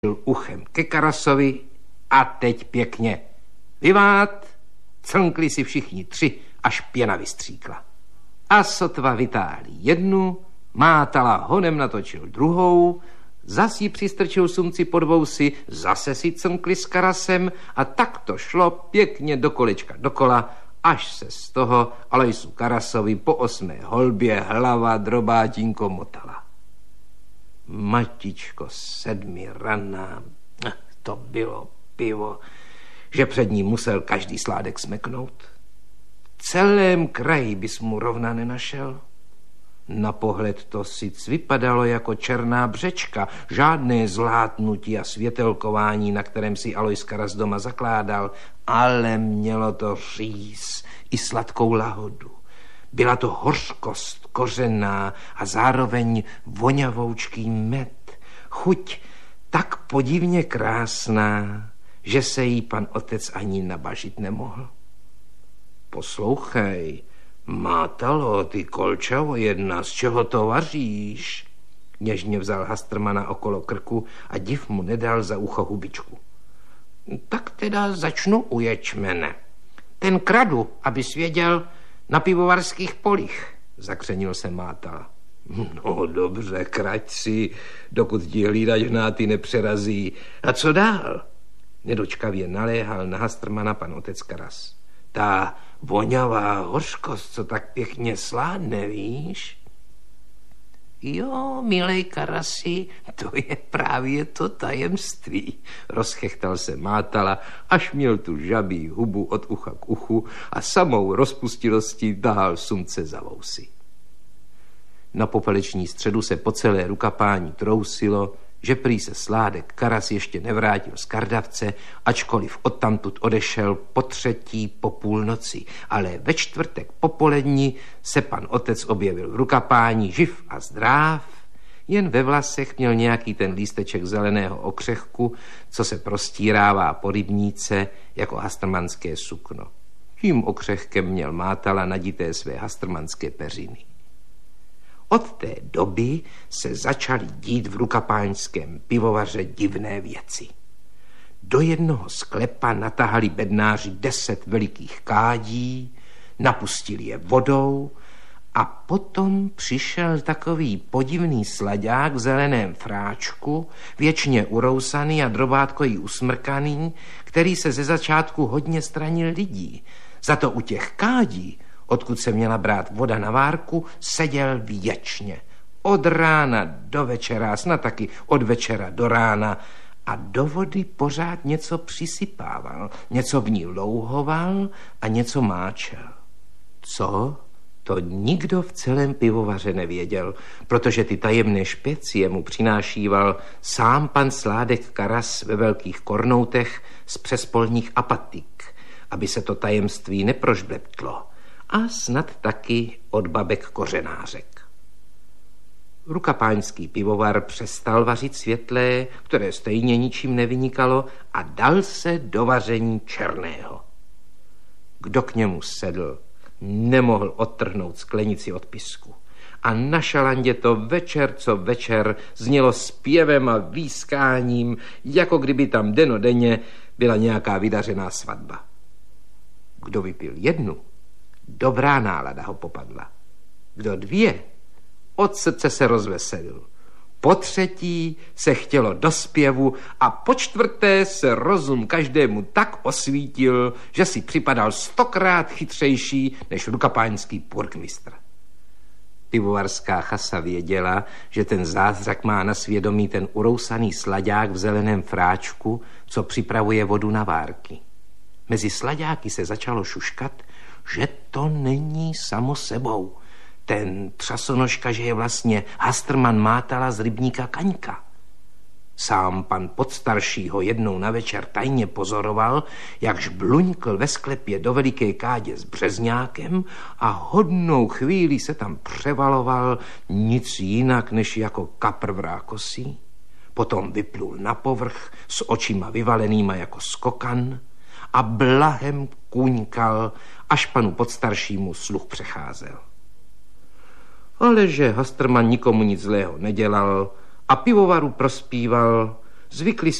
uchem ke Karasovi a teď pěkně. Vyvát, crnkli si všichni tři, až pěna vystříkla. A sotva vytáhli jednu, Mátala honem natočil druhou, zas ji přistrčil sumci pod vousy, zase si crnkli s Karasem a tak to šlo pěkně do kolečka dokola, až se z toho Alojsu Karasovi po 8. holbě hlava drobátínko motala. Matičko 7 raná, to bylo pivo, že před ním musel každý sládek smeknout. V celém kraji bys mu rovna nenašel. Na pohled to sic vypadalo jako černá břečka, žádné zlátnutí a světelkování, na kterém si Alojs Karas doma zakládal, ale mělo to říz i sladkou lahodu. Byla to hořkost kořená a zároveň voňavoučký med. Chuť tak podivně krásná, že se jí pan otec ani nabažit nemohl. Poslouchej, Mátalo, ty kolčavo jedna, z čeho to vaříš? Něžně vzal Hastrmana okolo krku a div mu nedal za ucho hubičku. Tak teda začnu u ječmene. Ten kradu, abys věděl, na pivovarských polích, zakřenil se Mátala. No dobře, krať si, dokud ti hlídačnáty nepřerazí. A co dál? Nedočkavě naléhal na Hastrmana pan otec Karas. Ta voňavá hořkost, co tak pěkně sládne, víš? Jo, milej Karasi, to je právě to tajemství, rozchechtal se Mátala, až měl tu žabí hubu od ucha k uchu a samou rozpustilostí tahal sumce za vousy. Na popeleční středu se po celé rukapání trousilo, že prý se sládek Karas ještě nevrátil z Kardavce, ačkoliv odtamtud odešel po 3. po půlnoci, ale ve čtvrtek popolední se pan otec objevil v rukapání živ a zdráv, jen ve vlasech měl nějaký ten lísteček zeleného okřehku, co se prostírává po rybníce jako hastrmanské sukno. Tím okřehkem měl Mátala nadité své hastrmanské peřiny. Od té doby se začaly dít v rukapáňském pivovaře divné věci. Do jednoho sklepa natahali bednáři 10 velikých kádí, napustili je vodou a potom přišel takový podivný slaďák v zeleném fráčku, věčně urousaný a drobátkojí usmrkaný, který se ze začátku hodně stranil lidí. Za to u těch kádí, odkud se měla brát voda na várku, seděl věčně. Od rána do večera, snad taky od večera do rána a do vody pořád něco přisypával, něco v ní louhoval a něco máčel. Co? To nikdo v celém pivovaře nevěděl, protože ty tajemné špecie mu přinášíval sám pan sládek Karas ve velkých kornoutech z přespolních apatik, aby se to tajemství neprožbleptlo. A snad taky od babek kořenářek. Rukapáňský pivovar přestal vařit světlé, které stejně ničím nevynikalo, a dal se do vaření černého. Kdo k němu sedl, nemohl odtrhnout sklenici od pisku. A na šalandě to večer co večer znělo zpěvem a výskáním, jako kdyby tam denodenně byla nějaká vydařená svatba. Kdo vypil jednu, dobrá nálada ho popadla. Kdo 2, od srdce se rozveselil. Po 3. se chtělo do zpěvu a po 4. se rozum každému tak osvítil, že si připadal 100krát chytřejší než rukapáňský purkmistr. Pivovarská chasa věděla, že ten zázrak má na svědomí ten urousaný slaďák v zeleném fráčku, co připravuje vodu na várky. Mezi slaďáky se začalo šuškat, že to není samo sebou. Ten třasonožka, že je vlastně Hastrman Mátala z rybníka Kaňka. Sám pan podstarší ho jednou na večer tajně pozoroval, jakž bluňkl ve sklepě do veliké kádě s březňákem a hodnou chvíli se tam převaloval nic jinak než jako kapr v rákosí. Potom vyplul na povrch s očima vyvalenýma jako skokan a blahem kůňkal, až panu podstaršímu sluch přecházel. Ale že Hastrman nikomu nic zlého nedělal a pivovaru prospíval, Zvykli